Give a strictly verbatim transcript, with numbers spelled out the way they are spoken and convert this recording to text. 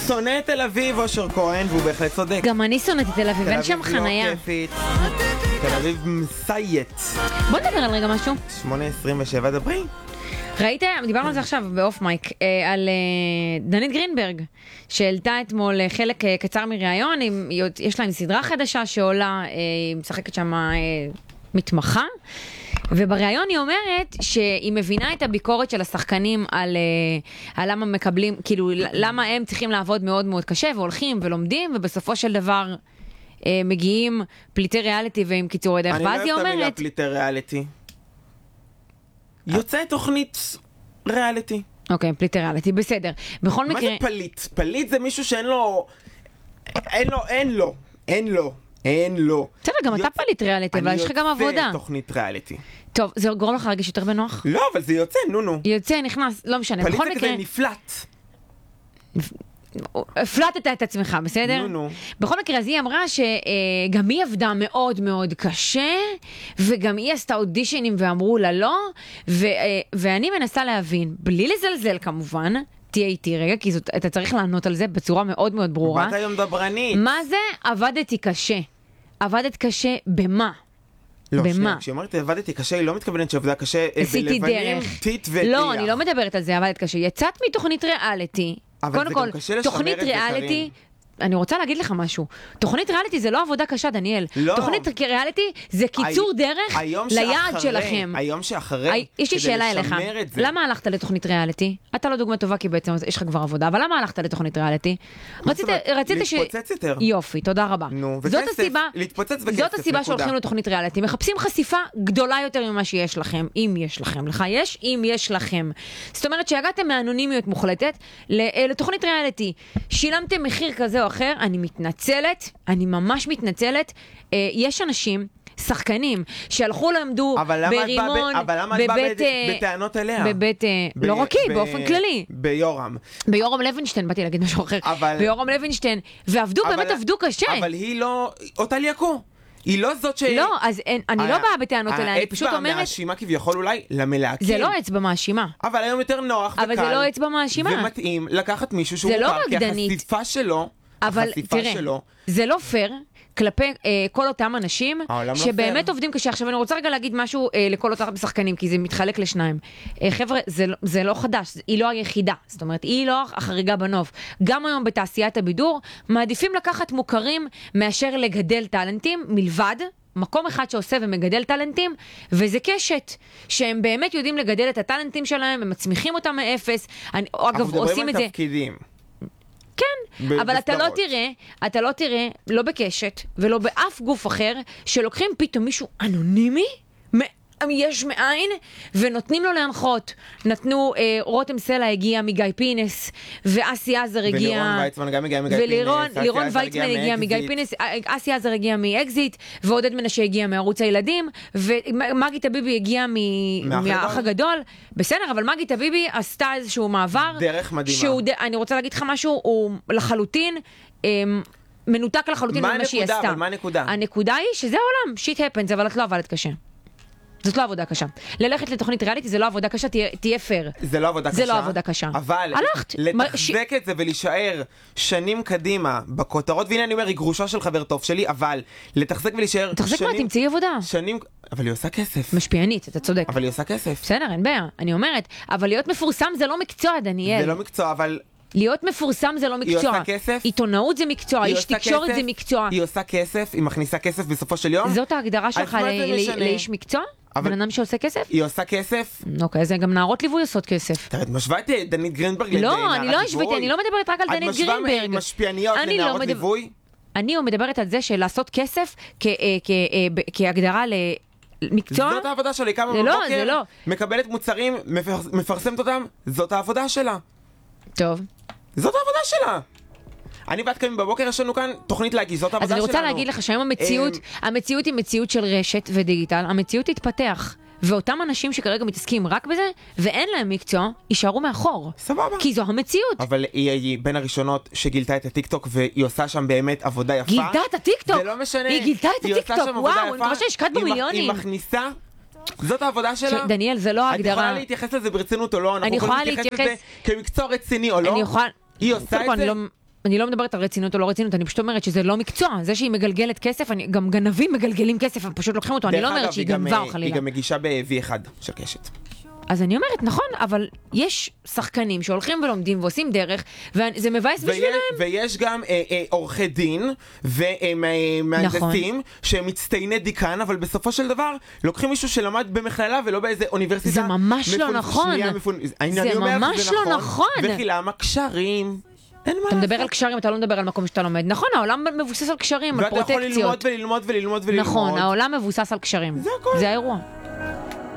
שונא את תל אביב, אושר כהן, והוא בהחלט צודק. גם אני שונאת את תל אביב, אין שם חנייה. תל אביב לא כיפית. תל אביב מסייט. בוא נדבר על רגע משהו. שמונה עשרים ושבע, דברי. ראית, דיברנו על זה עכשיו באוף מייק, על דנית גרינברג, שהעלתה אתמול חלק קצר מראיון, יש להם סדרה חדשה שעולה, היא משחקת שם מתמחה, ובראיון היא אומרת שהיא מבינה את הביקורת של השחקנים על, על למה מקבלים, כאילו למה הם צריכים לעבוד מאוד מאוד קשה, והולכים ולומדים, ובסופו של דבר מגיעים פליטי ריאליטי ועם קיצורי דרך. אני לא אוהב את המילה פליטי ריאליטי. יוצא תוכנית ריאליטי. אוקיי, פליטי ריאליטי, בסדר. בכל מקרה... מה זה פליט? פליט זה מישהו שאין לו... אין לו, אין לו, אין לו, אין לו. בסדר, גם אתה פליט ריאליטי, אבל יש לך גם עבודה. אני יוצא תוכנית ריאליטי. טוב, זה גורם לך להרגיש יותר בנוח? לא, אבל זה יוצא, נו נו. יוצא, נכנס, לא משנה. פליט זה כזה נפלט. הפלטת את עצמך, בסדר? נו, נו. בכל מקרה, אז היא אמרה שגם היא עבדה מאוד מאוד קשה, וגם היא עשתה אודישנים ואמרו לה לא, ו- ואני מנסה להבין, בלי לזלזל כמובן, תהיה איתי רגע, כי זאת, אתה צריך לענות על זה בצורה מאוד מאוד ברורה. באת היום דברנית. מה זה? עבדתי קשה. עבדת קשה במה? לא, במה? שנייה, כשהיא אומרת עבדתי קשה, היא לא מתכוונת שעבדה קשה בלבנים, טיט וטיח. לא, אני לא מדברת על זה, עבדת קשה. יצאת מתוכנית ריאליטי, קודם כל, תוכנית ריאליטי, אני רוצה להגיד לך משהו. תוכנית ריאליטי זה לא עבודה קשה, דניאל. לא. תוכנית ריאליטי זה קיצור דרך ליעד שלכם. היום שאחרי, יש לי שאלה אליך. למה הלכת לתוכנית ריאליטי? אתה לא דוגמה טובה, כי בעצם יש לך כבר עבודה, אבל למה הלכת לתוכנית ריאליטי? רצית ש... להתפוצץ יותר. יופי, תודה רבה. נו, זאת וכסף, הסיבה, להתפוצץ וכסף, זאת הסיבה שהולכים לתוכנית ריאליטי. מחפשים חשיפה גדולה יותר ממה שיש לכם, אם יש לכם. לך יש, אם יש לכם. זאת אומרת שהגעתם מאנונימיות מוחלטת לתוכנית ריאליטי. שילמתם מחיר כזה או אחר, אני מתנצלת, אני ממש מתנצלת. יש אנשים, שחקנים, שהלכו למדו ברימון, אבל למה את באה בטענות אליה? בבית, לא רק היא, באופן כללי. ביורם. ביורם לוינשטיין, באתי להגיד משהו אחר. ביורם לוינשטיין, ועבדו, באמת עבדו קשה. אבל היא לא, אותה ליעקו. היא לא זאת ש... לא, אז אני לא באה בטענות אליה, אני פשוט אומרת... האצבע מאשימה כביכול אולי למלהקים. זה לא אצבע מאשימה. אבל היום יותר נוח וקל. אבל זה לא אצבע מאשימה. ומתאים לקחת מישהו שהוא מוכר, כי החשיפה שלו, אבל תראה, שלו, זה לא פייר כלפי אה, כל אותם אנשים שבאמת לא עובדים קשה. עכשיו אני רוצה רגע להגיד משהו אה, לכל אותם שחקנים, כי זה מתחלק לשניים. אה, חבר'ה, זה, זה לא חדש, היא לא היחידה. זאת אומרת, היא לא החריגה בנוף. גם היום בתעשיית הבידור, מעדיפים לקחת מוכרים מאשר לגדל טלנטים מלבד מקום אחד שעושה ומגדל טלנטים, וזה קשת, שהם באמת יודעים לגדל את הטלנטים שלהם, הם מצמיחים אותם מאפס. אני, אגב, עושים את זה... תפקידים. כן, אבל אתה לא תראה, אתה לא תראה, לא בקשת ולא באף גוף אחר, שלוקחים פתאום מישהו אנונימי, יש מאין, ונותנים לו להנחות. נתנו, אה, רותם סלע הגיע מגיא פינס, ואסי עזר הגיע... ולירון ויצמן גם הגיע מגיא פינס. ולירון ויצמן הגיע מגיא פינס, אסי עזר הגיע מאקזיט, ועודד מנשה הגיע מערוץ הילדים, ומגי טביבי הגיע מהאח הגדול. בסדר, אבל מגי טביבי עשתה איזשהו מעבר. דרך מדהימה. אני רוצה להגיד לך משהו, הוא לחלוטין... מנותק לחלוטין ממה שהיא עשתה. אבל מה הנקודה? הנקודה היא שזה העולם, שיט הפנס, אבל את לא עבדת קשה. זאת לא עבודה קשה. ללכת לתוכנית ריאליטי זה לא עבודה קשה, תהיה, תהיה פייר. זה לא עבודה קשה. זה לא עבודה קשה. אבל הלכת. לתחזק את זה ולהישאר שנים קדימה בכותרות, והנה אני אומר, היא גרושה של חבר טוב שלי, אבל לתחזק ולהישאר תחזק מה, תמצאי עבודה. שנים, אבל היא עושה כסף. משפיענית, אתה צודק. אבל היא עושה כסף. בסדר, אין בעיה. אני אומרת, אבל להיות מפורסם זה לא מקצוע, דניאל. זה לא מקצוע, אבל... להיות מפורסם זה לא מקצוע. היא עושה כסף. עיתונאות זה מקצוע, איש תקשורת זה מקצוע. היא עושה כסף, היא מכניסה כסף בסופו של יום. זאת ההגדרה שלך לאיש מקצוע? בן אדם שעושה כסף? היא עושה כסף. אוקיי, זה גם נערות ליווי עושות כסף. את משווה את דנית גרינברג לנערת ליווי? לא, אני לא השוויתי, אני לא מדברת רק על דנית גרינברג. את משווה משפיעניות לנערות ליווי? אני מדברת על זה של לעשות כסף כהגדרה למקצוע. זאת העבודה שלי, כמה בבוקר, מקבלת מוצרים, מפרסמת אותם, זאת העבודה שלה. טוב. זאת העבודה שלה. אני ואת קמים בבוקר, יש לנו כאן תוכנית להגיש, זאת העבודה שלנו. אז אני רוצה להגיד לך שהיום המציאות, המציאות היא מציאות של רשת ודיגיטל, המציאות תתפתח, ואותם אנשים שכרגע מתעסקים רק בזה, ואין להם מקצוע, יישארו מאחור. סבבה. כי זו המציאות. אבל היא, היא בין הראשונות שגילתה את הטיקטוק, והיא עושה שם באמת עבודה יפה. גילתה את הטיקטוק? זה לא משנה. היא גילתה את הטיקטוק, וואו, אני חושב שהשקעת במיליונים. היא מכניסה, זאת העבודה שלה. דניאל, זה לא ההגדרה. את יכולה להתייחס לזה ברצינות או לא, אנחנו יכולה להתייחס לזה כמקצוע רציני או לא. אני יכולה... היא עושה את זה? אני לא מדברת על רצינות או לא רצינות, אני פשוט אומרת שזה לא מקצוע. זה שהיא מגלגלת כסף, אני, גם גנבים מגלגלים כסף, הם פשוט לוקחים אותו, אני לא אומרת שהיא גנבה או חלילה. היא גם מגישה ב-וי אחד של קשת. אז אני אומרת, נכון, אבל יש שחקנים שהולכים ולומדים ועושים דרך, וזה מבאס בשבילם. ויש גם אה, אה, עורכי דין ומהנדסים, נכון. שהם מצטייני דיקן, אבל בסופו של דבר לוקחים מישהו שלמד במכללה ולא באיזה אוניברסיטה. זה ממש מפונ... לא נכון. מפונ... זה ממש לא נכון. וכי למה קשרים? אתה מדבר על קשרים, אתה לא מדבר על מקום שאתה לומד. נכון, העולם מבוסס על קשרים, על פרוטקציות. ואתה יכול ללמוד וללמוד וללמוד וללמוד. נכון, העולם מבוסס על קשרים. זה הכל. זה האירוע.